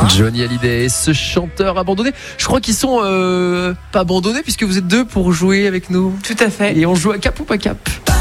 Johnny Hallyday, ce chanteur abandonné. Je crois qu'ils sont pas abandonnés puisque vous êtes deux pour jouer avec nous. Tout à fait. Et on joue à cap ou pas cap?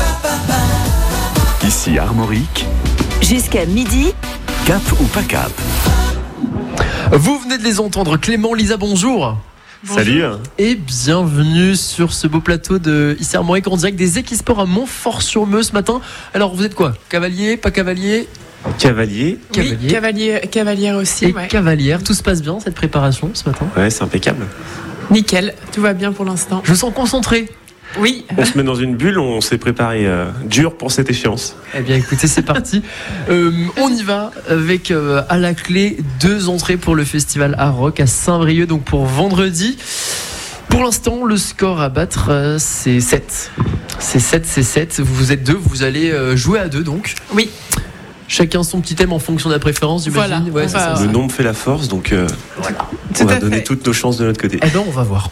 Ici Armorique, Jusqu'à midi, cap ou pas cap? Vous venez de les entendre. Clément, Lisa, bonjour. Salut. Et bienvenue sur ce beau plateau de Ici Armorique en direct des Equisports à Montfort-sur-Meuse ce matin. Alors vous êtes quoi? Cavalier, pas cavalier? Cavalier. Oui, cavalière aussi. Et Ouais. cavalière. Tout se passe bien cette préparation ce matin? Ouais, c'est impeccable. Nickel, tout va bien pour l'instant. Je vous sens concentré. Oui. On se met dans une bulle, on s'est préparé dur pour cette échéance. Eh bien écoutez, c'est parti. On y va avec à la clé 2 entrées pour le festival Art Rock à Saint-Brieuc, donc pour vendredi. Pour l'instant, le score à battre, c'est 7. C'est 7. Vous êtes 2, vous allez jouer à 2 donc. Oui. Chacun son petit thème en fonction de la préférence, j'imagine. Voilà, c'est ça. Le nombre fait la force, donc Voilà. on va donner toutes nos chances de notre côté. Eh bien, on va voir.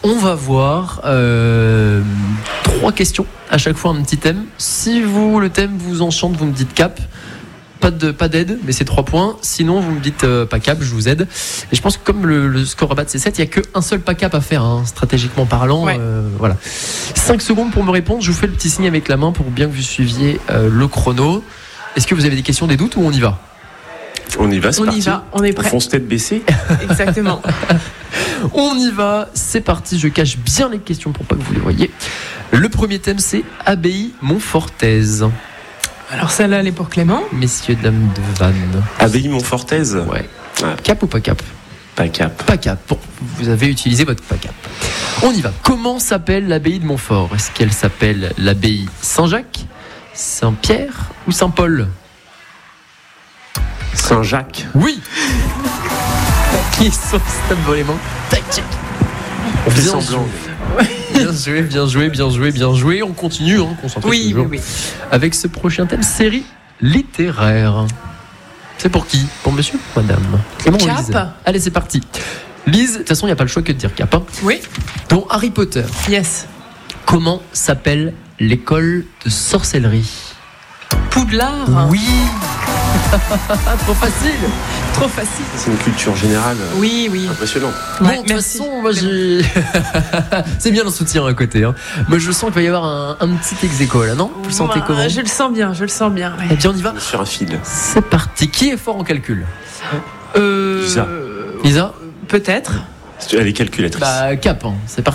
3 questions. À chaque fois, un petit thème. Si le thème vous enchante, vous me dites cap. Pas d'aide, mais c'est 3 points. Sinon, vous me dites pas cap, je vous aide. Et je pense que comme le score à battre c'est 7, il n'y a qu'un seul pas cap à faire, hein, stratégiquement parlant. Ouais. Voilà. 5 secondes pour me répondre. Je vous fais le petit signe avec la main pour bien que vous suiviez le chrono. Est-ce que vous avez des questions, des doutes ou on y va? On y va, c'est On parti. y va, on est On prêt. fonce tête baissée. Exactement. On y va, c'est parti. Je cache bien les questions pour pas que vous les voyez. Le premier thème, c'est Abbaye Montfortaise. Alors celle-là, elle est pour Clément. Messieurs, dames de Vannes. Abbaye Montfortaise. Ouais. Ah. Cap ou pas cap? Pas cap. Pas cap. Bon, vous avez utilisé votre pas cap. On y va. Comment s'appelle l'abbaye de Montfort? Est-ce qu'elle s'appelle l'abbaye Saint-Jacques, Saint-Pierre ou Saint-Paul? Saint-Jacques. Oui. Qui sont stop volément? Tac, tac. On fait Bien semblant. Bien joué. On continue, hein, concentrez Oui. avec ce prochain thème, série littéraire. C'est pour qui? Pour monsieur ou madame? Clément ou Cap. Lise? Allez, c'est parti. Lise, de toute façon, il n'y a pas le choix que de dire cap. Hein. Oui. Dans Harry Potter, Yes. comment s'appelle l'école de sorcellerie? Poudlard. Oui. Trop facile. Trop facile. C'est une culture générale Oui. impressionnante. Bon, Ouais, de toute merci. façon, moi j'ai. C'est bien le soutien à côté. Hein. Moi je sens qu'il va y avoir un petit ex-écho là, non? Vous le sentez comment? Je le sens bien. Ouais. Eh bien, on y va. Sur un fil. C'est parti. Qui est fort en calcul? Lisa. Lisa? Peut-être. Elle est calculatrice. Bah, cap. Hein. C'est parti.